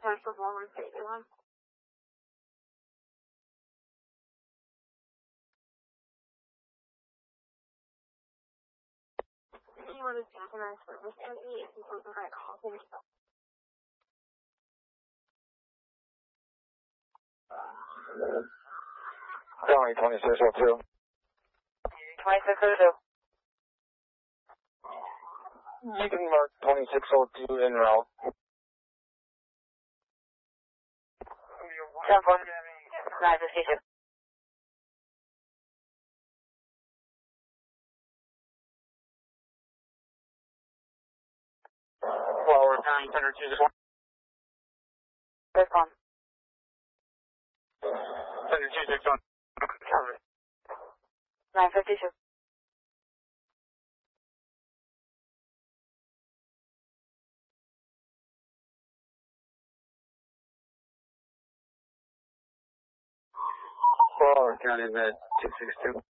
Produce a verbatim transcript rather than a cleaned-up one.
test for one one. See what is happening for this enemy if you don't try to call himself. County twenty-six oh two. twenty-six oh two. You can mark twenty-six oh two en route. ten four. nine fifty-two. Flower County Center two six one. This one. Center two six one. nine fifty-two. Flower County Med two six two.